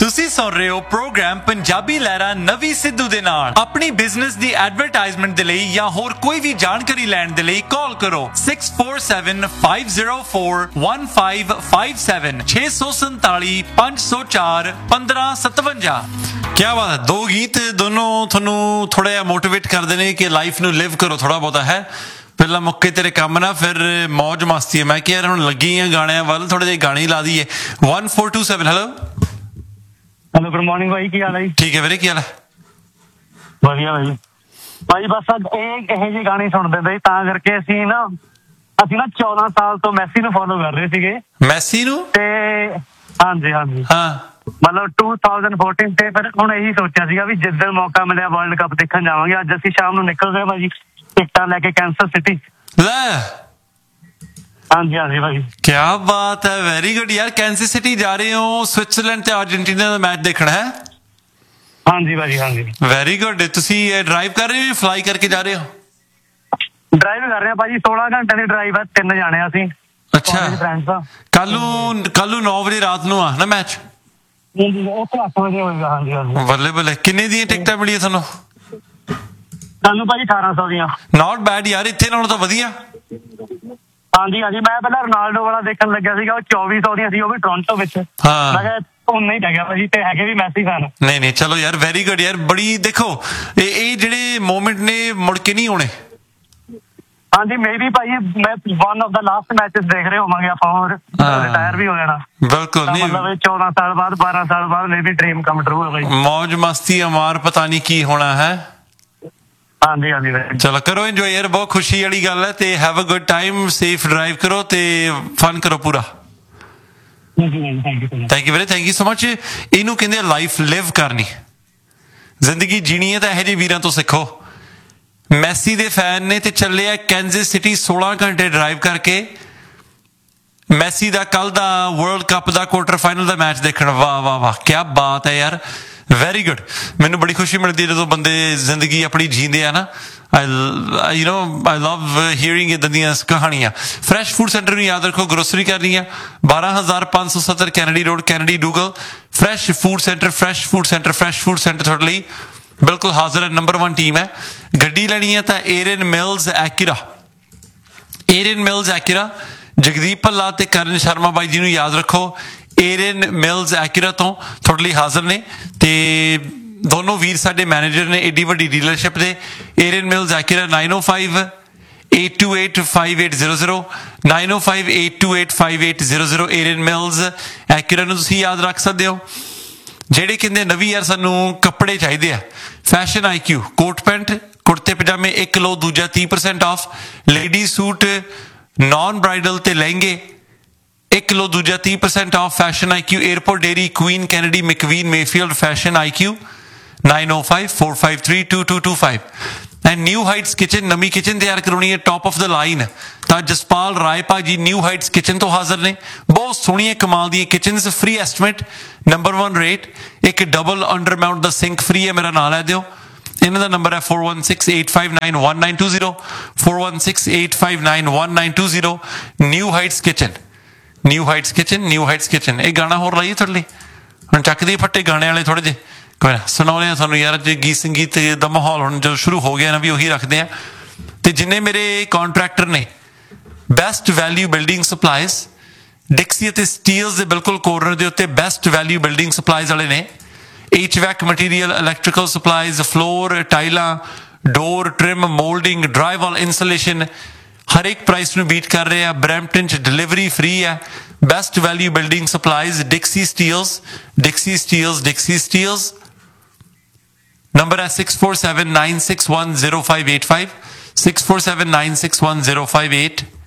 ਤੁਸੀਂ ਸੁਣ ਰਹੇ ਹੋ ਪ੍ਰੋਗਰਾਮ ਪੰਜਾਬੀ ਲਹਿਰਾ ਨਵੀਂ ਸਿੱਧੂ ਦੇ ਨਾਲ। ਆਪਣੀ ਬਿਜ਼ਨਸ ਦੀ ਐਡਵਰਟਾਈਜ਼ਮੈਂਟ ਦੇ ਲਈ ਜਾਂ ਹੋਰ ਕੋਈ ਵੀ ਜਾਣਕਾਰੀ ਲੈਣ ਦੇ ਲਈ ਕਾਲ ਕਰੋ 6475041557 647-504-1557। क्या बात है, दो गीत दोनों ਤੁਹਾਨੂੰ ਥੋੜਾ ਜਿਹਾ ਮੋਟੀਵੇਟ ਕਰਦੇ ਨੇ ਕਿ ਲਾਈਫ ਨੂੰ ਲਿਵ ਕਰੋ ਥੋੜਾ ਬਹੁਤਾ ਹੈ। ਪਹਿਲਾਂ ਮੁੱਕੇ ਤੇਰੇ ਕੰਮ ਨਾ ਫਿਰ ਮੌਜ ਮਸਤੀ ਹੈ। ਮੈਂ ਕਿਹਾ ਹੁਣ ਲੱਗੀ ਆ ਗਾਣਿਆਂ ਵੱਲ, ਥੋੜੇ ਜਿਹੇ ਗਾਣੇ ਲਾ ਦਈਏ। 1427 ਹੈਲੋ ਹੈਲੋ ਗੁੱਡ ਮਾਰਨਿੰਗ ਭਾਈ, ਕੀ ਹਾਲ ਹੈ ਜੀ? ਠੀਕ ਹੈ ਵੀਰੇ, ਕੀ ਹਾਲ ਹੈ? ਵਧੀਆ ਭਾਈ। ਭਾਈ ਬਸ ਇਹੋ ਜਿਹੇ ਗਾਣੇ ਸੁਣਦੇ ਹੁੰਦੇ ਸੀ, ਤਾਂ ਕਰਕੇ ਅਸੀਂ ਨਾ 14 ਸਾਲ ਤੋਂ ਮੈਸੀ ਨੂੰ ਫੋਲੋ ਕਰ ਰਹੇ ਸੀਗੇ। ਮੈਸੀ ਨੂੰ? ਤੇ ਹਾਂਜੀ ਹਾਂ ਮਤਲਬ 2014 ਤੇ ਫਿਰ ਹੁਣ ਇਹੀ ਸੋਚਿਆ ਸੀਗਾ ਵੀ ਜਿੱਦਣ ਮੌਕਾ ਮਿਲਿਆ ਵਰਲਡ ਕੱਪ ਦੇਖਣ ਜਾਵਾਂਗੇ। ਅੱਜ ਅਸੀਂ ਸ਼ਾਮ ਨੂੰ ਨਿਕਲਦੇ ਹਾਂ ਭਾਜੀ ਟਿਕਟਾਂ ਲੈ ਕੇ ਕੈਂਸਰ ਸਿਟੀ। ਲੈ ਹਾਂਜੀ ਭਾਈ, ਕੀ ਬਾਤ ਹੈ, ਵੈਰੀ ਗੁੱਡ ਯਾਰ। ਕੈਂਸਰ ਸਿਟੀ ਜਾ ਰਹੇ ਹੋ, ਸਵਿਟਜ਼ਰਲੈਂਡ ਤੇ ਅਰਜਨਟੀਨਾ ਦਾ ਮੈਚ ਦੇਖਣਾ ਹੈ? ਹਾਂਜੀ ਭਾਜੀ ਹਾਂਜੀ। Very good. ਤੁਸੀਂ ਡਰਾਈਵ ਕਰ ਰਹੇ ਹੋ ਜਾਂ ਫਲਾਈ ਕਰਕੇ ਜਾ ਰਹੇ ਹੋ? ਡਰਾਈਵ ਕਰ ਰਹੇ ਆ ਭਾਜੀ, 16 ਘੰਟੇ ਦੀ ਡਰਾਈਵ ਹੈ, 3 ਜਾਣੇ ਅਸੀਂ। ਅੱਛਾ, ਕੱਲ ਨੂੰ 9 ਵਜੇ ਰਾਤ ਨੂੰ ਆ ਨਾ ਮੈਚ? ਉਹ 8 ਵਜੇ ਹੋਏਗਾ। ਹਾਂਜੀ ਬੱਲੇ ਬੱਲੇ। ਕਿੰਨੇ ਦੀਆਂ ਟਿਕਟਾਂ ਮਿਲੀਆਂ ਤੁਹਾਨੂੰ? ਸਾਨੂੰ ਭਾਜੀ 1800 ਦੀਆਂ। ਨਾਟ ਬੈਡ ਯਾਰ, ਇੱਥੇ ਨਾਲੋਂ ਤਾਂ ਵਧੀਆ। ਹਾਂਜੀ ਮੈਂ ਪਹਿਲਾਂ ਰੋਨਾਲਡੋ ਵਾਲਾ ਦੇਖਣ ਲੱਗਿਆ ਸੀਗਾ, ਉਹ 2400 ਦੀਆਂ ਸੀ, ਉਹ ਵੀ ਟੋਰਾਂਟੋ ਵਿੱਚ। ਹਾਂ ਮੈਂ ਕਿਹਾ ਉਨਾ ਹੀ ਲੱਗਿਆ ਭਾਜੀ, ਤੇ ਹੈਗੇ ਵੀ ਮੈਸੀ ਫੈਨ। ਨਹੀਂ ਚਲੋ ਯਾਰ, ਵੈਰੀ ਗੁੱਡ ਯਾਰ। ਬੜੀ ਦੇਖੋ ਇਹ ਜਿਹੜੇ ਮੂਮੈਂਟ ਨੇ ਮੁੜ ਕੇ ਨਹੀਂ ਆਉਣੇ। ਹਾਂਜੀ ਮੇਬੀ ਭਾਜੀ ਮੈਂ one of the last matches ਦੇਖ ਰਹੇ ਹੋਵਾਂਗੇ ਆਪਾਂ, ਹੋਰ ਰਿਟਾਇਰ ਵੀ ਹੋ ਜਾਣਾ। ਬਿਲਕੁਲ ਨਹੀਂ, ਮਤਲਬ 14 ਸਾਲ ਬਾਅਦ 12 ਸਾਲ ਬਾਅਦ ਮੇਬੀ ਡ੍ਰੀਮ ਕਮ ਟਰੂ ਹੋ ਗਈ। ਮौज ਮਸਤੀ ਅਮਾਰ ਪਤਾ ਨਹੀਂ ਕੀ ਹੋਣਾ ਹੈ। ਹਾਂਜੀ ਚਲੋ ਕਰੋ ਇੰਜੋਏ ਯਾਰ, ਬਹੁਤ ਖੁਸ਼ੀ ਵਾਲੀ ਗੱਲ ਹੈ। ਤੇ have a good time, safe drive ਕਰੋ ਤੇ ਫਨ ਕਰੋ ਪੂਰਾ। ਥੈਂਕ ਯੂ ਵੀਰੇ, ਥੈਂਕ ਯੂ ਸੋ ਮਚ। ਇਹਨੂੰ ਕਹਿੰਦੇ ਲਾਈਫ ਲਿਵ ਕਰਨੀ, ਜ਼ਿੰਦਗੀ ਜੀਣੀ ਹੈ ਤਾਂ ਇਹੋ ਜਿਹੇ ਵੀਰਾਂ ਤੋਂ ਸਿੱਖੋ। ਮੈਸੀ ਦੇ ਫੈਨ ਨੇ ਤੇ ਚੱਲੇ ਆ ਕੈਂਜ਼ਸ ਸਿਟੀ 16 ਘੰਟੇ ਡਰਾਈਵ ਕਰਕੇ ਮੈਸੀ ਦਾ ਕੱਲ ਦਾ ਵਰਲਡ ਕੱਪ ਦਾ ਕੁਆਟਰ ਫਾਈਨਲ ਦਾ ਮੈਚ ਦੇਖਣ। ਵਾਹ ਕੀ ਬਾਤ ਹੈ ਯਾਰ, ਵੈਰੀ ਗੁੱਡ। ਮੈਨੂੰ ਬੜੀ ਖੁਸ਼ੀ ਮਿਲਦੀ ਹੈ ਜਦੋਂ ਬੰਦੇ ਜ਼ਿੰਦਗੀ ਆਪਣੀ ਜੀਂਦੇ ਆ ਨਾ। ਆਈ ਲਵ ਹੀਅਰਿੰਗ ਇਦਾਂ ਦੀਆਂ ਕਹਾਣੀਆਂ। ਫਰੈਸ਼ ਫੂਡ ਸੈਂਟਰ ਨੂੰ ਯਾਦ ਰੱਖੋ, ਗਰੋਸਰੀ ਕਰਨੀ ਆ 12570 Kennedy road, Kennedy ਡੂਗਲ। Fresh food centre ਤੁਹਾਡੇ ਲਈ ਬਿਲਕੁਲ ਹਾਜ਼ਰ ਹੈ, ਨੰਬਰ 1 ਟੀਮ ਹੈ। ਗੱਡੀ ਲੈਣੀ ਹੈ ਤਾਂ ਏਰਨ ਮਿਲਜ਼ ਐਕਿਰਾ ਜਗਦੀਪ ਭੱਲਾ ਤੇ ਕਰਨ ਸ਼ਰਮਾ ਬਾਈ ਜੀ ਨੂੰ ਯਾਦ ਰੱਖੋ। ਏਰਨ ਮਿਲਜ਼ ਐਕਿਰਾ ਤੋਂ ਤੁਹਾਡੇ ਲਈ ਹਾਜ਼ਰ ਨੇ ਤੇ ਦੋਨੋਂ ਵੀਰ ਸਾਡੇ ਮੈਨੇਜਰ ਨੇ ਏਡੀ ਵੱਡੀ ਡੀਲਰਸ਼ਿਪ ਦੇ। ਏਰਨ ਮਿਲਜ਼ ਐਕਿਰਾ 905-828-5800 905-828-5800 ਏਰਨ ਮਿਲਜ਼ ਐਕਿਰਾ ਨੂੰ ਤੁਸੀਂ ਯਾਦ ਰੱਖ ਸਕਦੇ ਹੋ। ਜਿਹੜੇ ਕਹਿੰਦੇ ਨਵੀਂ ਯਾਰ ਸਾਨੂੰ ਕੱਪੜੇ ਚਾਹੀਦੇ ਆ, ਫੈਸ਼ਨ IQ ਕੋਟ ਪੈਂਟ ਕੁੜਤੇ ਪਜਾਮੇ 1 ਲਓ ਦੂਜਾ 30% of. Lady suit naan bridal ਤੇ ਲਹਿੰਗੇ 1 ਲਓ ਦੂਜਾ 30% of. Fashion IQ airport dairy Queen Kennedy ਮੈਕਵੀਨ Mayfield fashion IQ 9054532225 and new heights kitchen. ਨਵੀਂ ਕਿਚਨ ਤਿਆਰ ਕਰਾਉਣੀ ਹੈ ਟੌਪ ਆਫ ਦਾ ਲਾਈਨ ਤਾਂ ਜਸਪਾਲ ਰਾਏ ਭਾਜੀ ਨਿਊ ਹਾਈਟਸ ਕਿਚਨ ਤੋਂ ਹਾਜ਼ਰ ਨੇ। ਬਹੁਤ ਸੋਹਣੀਆਂ ਕਮਾਲ ਦੀਆਂ kitchens, free estimate, number 1 rate. ਇੱਕ ਡਬਲ ਅੰਡਰ ਮਾਊਂਟ ਦਾ ਸਿੰਕ ਫ੍ਰੀ ਹੈ, ਮੇਰਾ ਨਾਂ ਲੈ ਦਿਓ। ਇਹਨਾਂ ਦਾ ਨੰਬਰ ਹੈ 4168591920 4168591920 ਨਿਊ ਹਾਈਟਸ ਕਿਚਨ। ਇਹ ਗਾਣਾ ਹੋਰ ਲਾਈਏ ਤੁਹਾਡੇ ਲਈ, ਹੁਣ ਚੱਕਦੇ ਫੱਟੇ ਗਾਣੇ ਵਾਲੇ ਥੋੜੇ ਜਿਹੇ ਕੋਈ ਨਾ ਸੁਣਾਉਂਦੇ ਆ ਤੁਹਾਨੂੰ ਯਾਰ। ਜੇ ਗੀਤ ਸੰਗੀਤ ਦਾ ਮਾਹੌਲ ਹੁਣ ਜਦੋਂ ਸ਼ੁਰੂ ਹੋ ਗਿਆ ਨਾ ਵੀ ਉਹੀ ਰੱਖਦੇ ਆ। ਤੇ ਜਿੰਨੇ ਮੇਰੇ ਕੰਟਰੈਕਟਰ ਨੇ ਬੈਸਟ ਵੈਲਿਊ ਬਿਲਡਿੰਗ ਸਪਲਾਈਜ਼ ਡਿਕਸੀ ਅਤੇ ਸਟੀਲਸ ਦੇ ਬਿਲਕੁਲ ਕੋਰਨਰ ਦੇ ਉੱਤੇ ਬੈਸਟ ਵੈਲਿਊ ਬਿਲਡਿੰਗ ਸਪਲਾਈਜ਼ ਵਾਲੇ ਨੇ। HVAC material, electrical supplies, floor, ਟਾਈਲਾਂ, ਡੋਰ, ਟ੍ਰਿਮ, ਮੋਲਡਿੰਗ, ਡਰਾਈਵਾਲ ਇੰਸੂਲੇਸ਼ਨ ਹਰ ਇੱਕ ਪ੍ਰਾਈਸ ਨੂੰ ਬੀਟ ਕਰ ਰਹੇ ਆ। ਬਰੈਂਪਟਨ 'ਚ ਡਿਲੀਵਰੀ ਫ੍ਰੀ ਹੈ। Best value building supplies ਡਿਕਸੀ Steeles. Number ਹੈ 6479610585 6479610585।